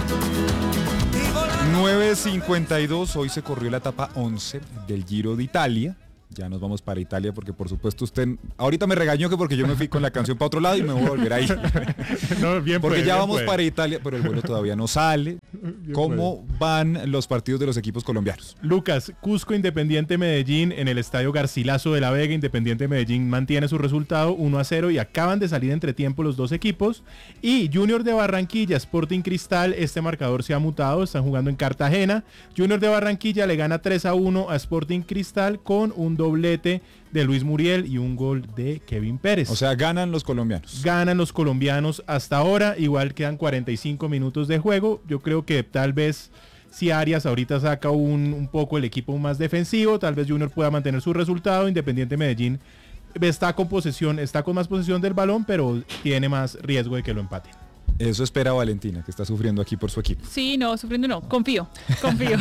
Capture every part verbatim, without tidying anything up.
nueve cincuenta y dos, hoy se corrió la etapa once del Giro de Italia. Ya nos vamos para Italia porque por supuesto usted ahorita me regañó que porque yo me fui con la canción para otro lado y me voy a volver ahí. No, bien porque puede, ya bien vamos puede. para Italia, pero el vuelo todavía no sale. Bien ¿Cómo puede. van los partidos de los equipos colombianos? Lucas, Cusco Independiente Medellín en el estadio Garcilaso de la Vega. Independiente Medellín mantiene su resultado uno a cero y acaban de salir entre tiempo los dos equipos. Y Junior de Barranquilla, Sporting Cristal, este marcador se ha mutado, están jugando en Cartagena. Junior de Barranquilla le gana tres a uno a Sporting Cristal con un doblete de Luis Muriel y un gol de Kevin Pérez. O sea, ganan los colombianos. Ganan los colombianos hasta ahora, igual quedan cuarenta y cinco minutos de juego. Yo creo que tal vez si Arias ahorita saca un, un poco el equipo más defensivo, tal vez Junior pueda mantener su resultado. Independiente Medellín está con posesión, está con más posesión del balón, pero tiene más riesgo de que lo empaten. Eso espera Valentina, que está sufriendo aquí por su equipo. Sí, no, sufriendo no, confío, confío.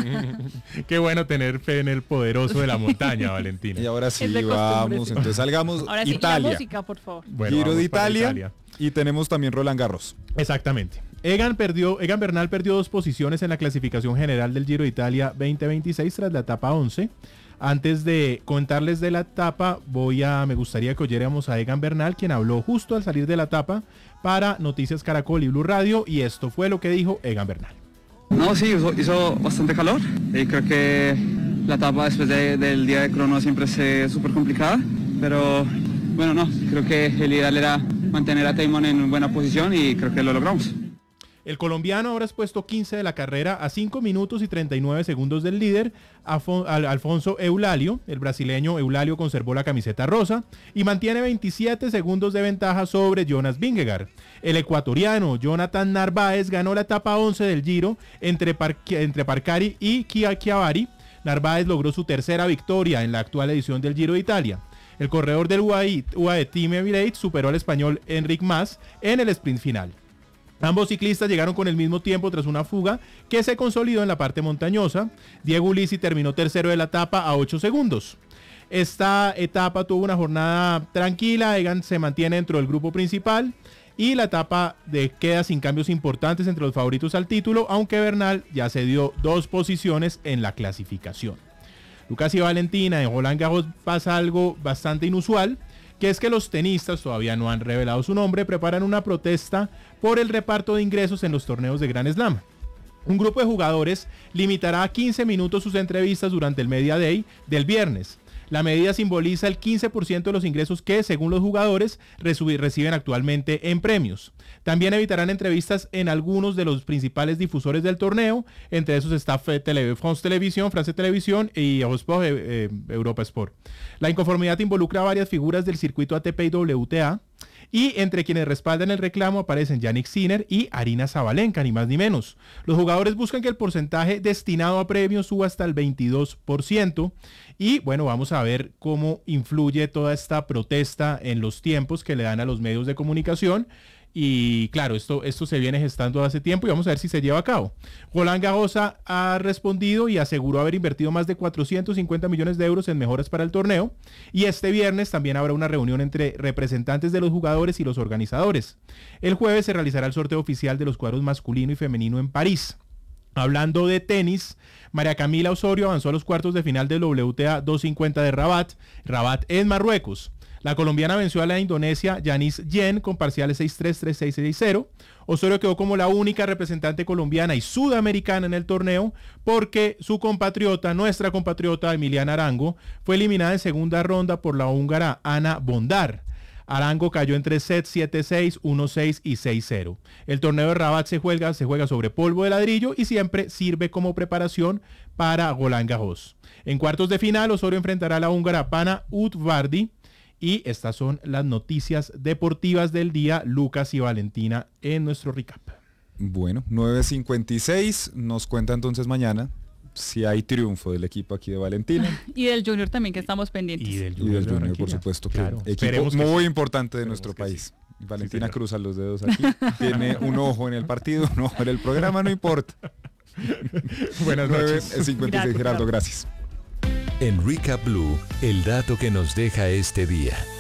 Qué bueno tener fe en el poderoso de la montaña, Valentina. Y ahora sí, Es de costumbre, vamos, sí. entonces salgamos. Ahora sí, Italia. la música, por favor. Bueno, Giro vamos de para Italia, Italia. y tenemos también Roland Garros. Exactamente. Egan perdió, Egan Bernal perdió dos posiciones en la clasificación general del Giro de Italia veinte veintiséis tras la etapa once. Antes de contarles de la etapa, voy a, me gustaría que oyéramos a Egan Bernal, quien habló justo al salir de la etapa para Noticias Caracol y Blue Radio, y esto fue lo que dijo Egan Bernal. No, sí, hizo, hizo bastante calor y creo que la etapa después de, del día de crono siempre es súper complicada, pero bueno, no, creo que el ideal era mantener a Taimon en buena posición y creo que lo logramos. El colombiano ahora es puesto quince de la carrera a cinco minutos y treinta y nueve segundos del líder, Afon- Al- Alfonso Eulalio. El brasileño Eulalio conservó la camiseta rosa y mantiene veintisiete segundos de ventaja sobre Jonas Vingegaard. El ecuatoriano Jonathan Narváez ganó la etapa once del Giro entre, Par- entre Parcari y Chia- Chiavari. Narváez logró su tercera victoria en la actual edición del Giro de Italia. El corredor del U A E, U A E Team Emirates superó al español Enric Mas en el sprint final. Ambos ciclistas llegaron con el mismo tiempo tras una fuga que se consolidó en la parte montañosa. Diego Ulissi terminó tercero de la etapa a ocho segundos. Esta etapa tuvo una jornada tranquila, Egan se mantiene dentro del grupo principal y la etapa de queda sin cambios importantes entre los favoritos al título, aunque Bernal ya se dio dos posiciones en la clasificación. Lucas y Valentina, en Roland Garros pasa algo bastante inusual, que es que los tenistas, todavía no han revelado su nombre, preparan una protesta por el reparto de ingresos en los torneos de Grand Slam. Un grupo de jugadores limitará a quince minutos sus entrevistas durante el Media Day del viernes. La medida simboliza el quince por ciento de los ingresos que, según los jugadores, reciben actualmente en premios. También evitarán entrevistas en algunos de los principales difusores del torneo, entre esos está France Televisión, France Televisión y Eurosport, eh, eh, Europa Sport. La inconformidad involucra a varias figuras del circuito A T P y W T A, y entre quienes respaldan el reclamo aparecen Yannick Sinner y Arina Sabalenka, ni más ni menos. Los jugadores buscan que el porcentaje destinado a premios suba hasta el veintidós por ciento. Y bueno, vamos a ver cómo influye toda esta protesta en los tiempos que le dan a los medios de comunicación. Y claro, esto, esto se viene gestando hace tiempo y vamos a ver si se lleva a cabo. Roland Garros ha respondido y aseguró haber invertido más de cuatrocientos cincuenta millones de euros en mejoras para el torneo. Y este viernes también habrá una reunión entre representantes de los jugadores y los organizadores. El jueves se realizará el sorteo oficial de los cuadros masculino y femenino en París. Hablando de tenis, María Camila Osorio avanzó a los cuartos de final del W T A doscientos cincuenta de Rabat, Rabat en Marruecos. La colombiana venció a la indonesia Yanis Yen con parciales seis tres, tres seis, seis cero. Osorio quedó como la única representante colombiana y sudamericana en el torneo porque su compatriota, nuestra compatriota Emiliana Arango, fue eliminada en segunda ronda por la húngara Ana Bondar. Arango cayó en tres sets, siete seis, uno seis y seis cero. El torneo de Rabat se juega, se juega sobre polvo de ladrillo y siempre sirve como preparación para Roland Garros. En cuartos de final, Osorio enfrentará a la húngara Pana Utvardi. Y estas son las noticias deportivas del día, Lucas y Valentina, en nuestro recap. Bueno, nueve cincuenta y seis, nos cuenta entonces mañana si hay triunfo del equipo aquí de Valentina. Y del Junior también, que estamos pendientes. Y del Y Junior, del Junior, Barranquilla. por supuesto, que Claro, equipo esperemos que muy sí. importante de Esperemos nuestro que país. sí. Valentina Sí, señor. cruza los dedos aquí, tiene un ojo en el partido, un ojo en el programa, no importa. Buenas nueve noches. cincuenta y seis, Gracias, Gerardo, Gerardo. gracias. En Recap Blue, el dato que nos deja este día.